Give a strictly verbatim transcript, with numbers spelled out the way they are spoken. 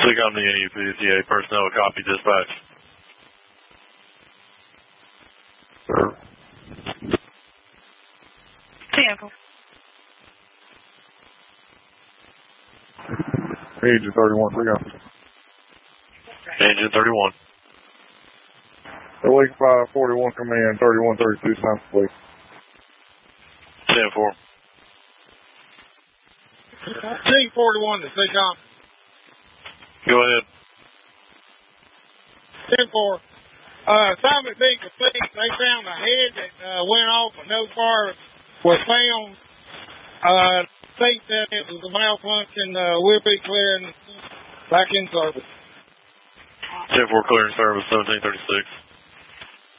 Click on the N U P C A personnel copy dispatch. Sir. Sample. Agent thirty-one, bring up. Agent thirty-one. Lake five forty-one command, thirty-one thirty-two, sounds please. ten four. T forty-one to C COM. Go ahead. ten four. Uh, assignment being complete. They found a head that uh, went off, but no car was found. Uh, think that it was a malfunction. Uh, we'll be clearing back in service. ten four clearing service, seventeen thirty-six.